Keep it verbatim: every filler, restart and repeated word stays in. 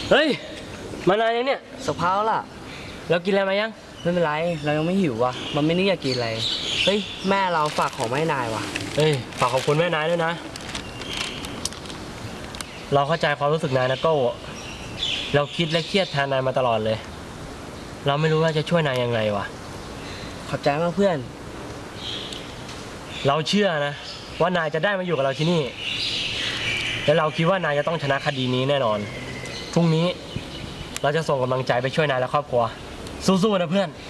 เฮ้ยมานานยังเนี่ยสักพักล่ะเรากินอะไรมายังไม่เป็นไรเรายังไม่หิวว่ะมันไม่นึกอยากกินอะไรเฮ้ยแม่เราฝากของมาให้นายว่ะเฮ้ยฝากขอบคุณแม่นายด้วยนะเราเข้าใจความรู้สึกนายนะโก้เราคิดและเครียดแทนนายมาตลอดเลยเราไม่รู้ว่าจะช่วยนายยังไงวะขอบใจมากเพื่อนเราเชื่อนะว่านายจะได้มาอยู่กับเราที่นี่และเราคิดว่านายจะต้องชนะคดีนี้แน่นอนพรุ่งนี้เราจะส่งกำลังใจไปช่วยนายและครอบครัวสู้ๆนะเพื่อน